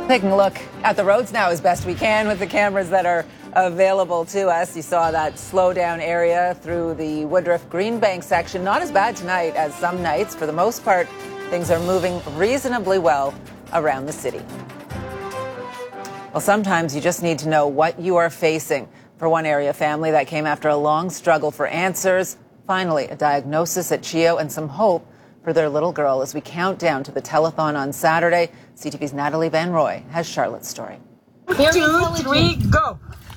Taking a look at the roads now as best we can with the cameras that are available to us. You saw that slowdown area through the Woodruff Greenbank section. Not as bad tonight as some nights. For the most part, things are moving reasonably well around the city. Well, sometimes you just need to know what you are facing. For one area family, that came after a long struggle for answers. Finally, a diagnosis at CHEO and some hope for their little girl as we count down to the telethon on Saturday. CTV's Natalie Van Roy has Charlotte's story. 2, 3, go!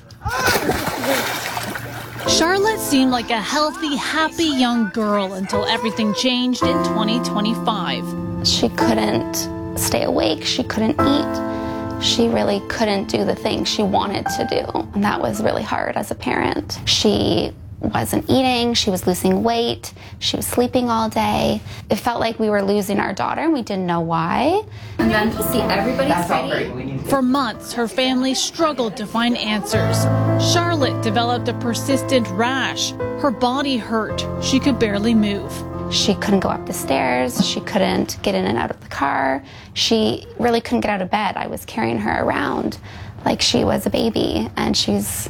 Charlotte seemed like a healthy, happy young girl until everything changed in 2025. She couldn't stay awake. She couldn't eat. She really couldn't do the things she wanted to do. And that was really hard as a parent. She wasn't eating, she was losing weight, she was sleeping all day. It felt like we were losing our daughter and we didn't know why. And then to see everybody's ready. For months, her family struggled to find answers. Charlotte developed a persistent rash. Her body hurt. She could barely move. She couldn't go up the stairs. She couldn't get in and out of the car. She really couldn't get out of bed. I was carrying her around like she was a baby, and she's,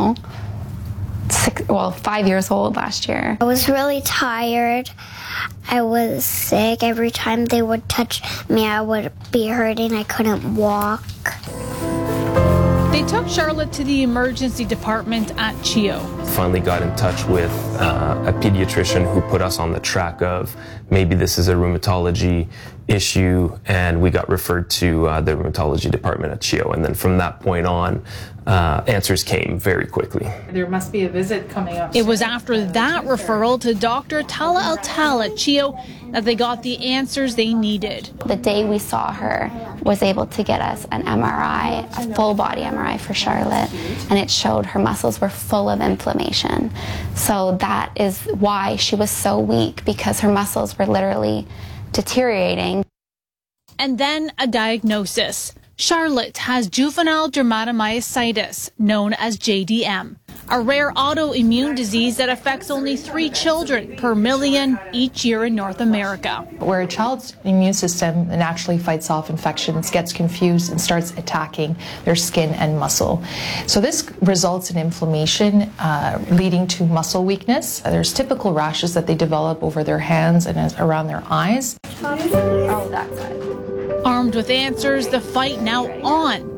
5 years old last year. I was really tired. I was sick. Every time they would touch me, I would be hurting. I couldn't walk. They took Charlotte to the emergency department at CHEO. Finally got in touch with a pediatrician who put us on the track of maybe this is a rheumatology issue, and we got referred to the rheumatology department at CHEO. And then from that point on, answers came very quickly. There must be a visit coming up. It was after that referral to Dr. Tala Al-Tal at CHEO that they got the answers they needed. The day we saw her was able to get us an MRI, a full body MRI for Charlotte, and it showed her muscles were full of inflammation. So that is why she was so weak, because her muscles were literally deteriorating. And then a diagnosis. Charlotte has juvenile dermatomyositis, known as JDM, a rare autoimmune disease that affects only 3 children per million each year in North America. Where a child's immune system naturally fights off infections, gets confused, and starts attacking their skin and muscle. So this results in inflammation, leading to muscle weakness. There's typical rashes that they develop over their hands and around their eyes. Oh, that side. Armed with answers, the fight now on